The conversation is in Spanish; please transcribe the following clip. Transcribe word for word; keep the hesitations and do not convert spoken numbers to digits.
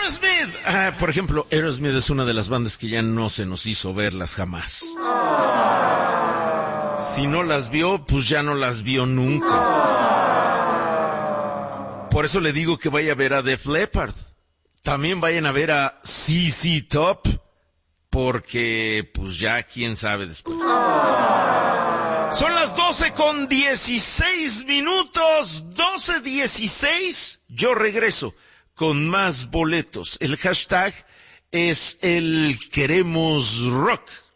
Aerosmith. Ah, por ejemplo, Aerosmith es una de las bandas que ya no se nos hizo verlas jamás. Si no las vio, pues ya no las vio nunca. Por eso le digo que vaya a ver a Def Leppard. También vayan a ver a Z Z Top, porque pues ya quién sabe después. Son las doce con dieciséis minutos, doce dieciséis. Yo regreso con más boletos. El hashtag es el queremos rock.